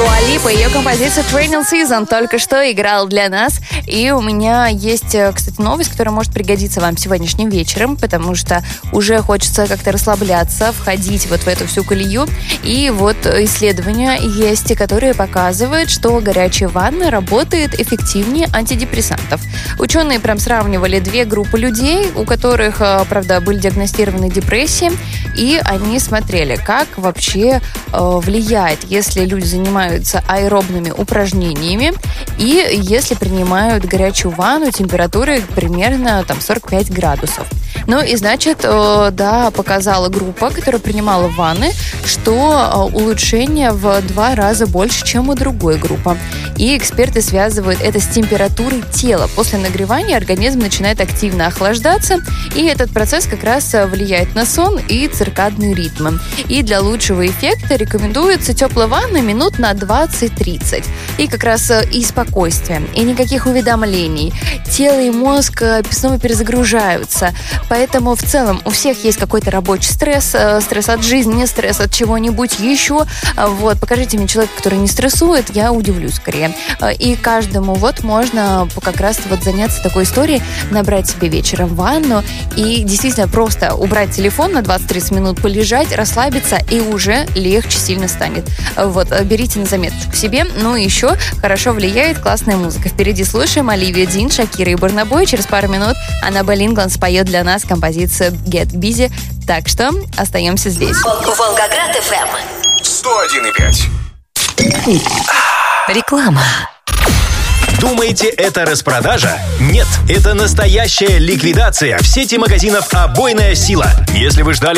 Дуа Липа, ее композиция Training Season только что играл для нас. И у меня есть, кстати, новость, которая может пригодиться вам сегодняшним вечером, потому что уже хочется как-то расслабляться, входить вот в эту всю колею. И вот исследования есть, которые показывают, что горячая ванна работает эффективнее антидепрессантов. Ученые прям сравнивали две группы людей, у которых, правда, были диагностированы депрессии, и они смотрели, как вообще влияет, если люди занимаются аэробными упражнениями и если принимают горячую ванну температурой примерно 45 градусов. Ну и значит, да, показала группа, которая принимала ванны, что улучшение в 2 раза больше, чем у другой группы. И эксперты связывают это с температурой тела. После нагревания организм начинает активно охлаждаться, и этот процесс как раз влияет на сон и циркадные ритмы. И для лучшего эффекта рекомендуется теплая ванна минут на 20-30. И как раз и спокойствие, и никаких уведомлений. Тело и мозг снова перезагружаются. Поэтому в целом у всех есть какой-то рабочий стресс, стресс от жизни, стресс от чего-нибудь еще. Вот, покажите мне человека, который не стрессует, я удивлюсь скорее. И каждому вот можно как раз вот заняться такой историей, набрать себе вечером ванну и действительно просто убрать телефон на 20-30 минут, полежать, расслабиться, и уже легче сильно станет. Вот, берите на заметочку себе. Ну и еще хорошо влияет классная музыка. Впереди слушаем Оливия Дин, Шакира и Бурна Бой. Через пару минут Аннабель Ингланд споет для нас композицию Get Busy. Так что остаемся здесь. Волгоград FM 101,5. Реклама. Думаете, это распродажа? Нет, это настоящая ликвидация в сети магазинов «Обойная сила». Если вы ждали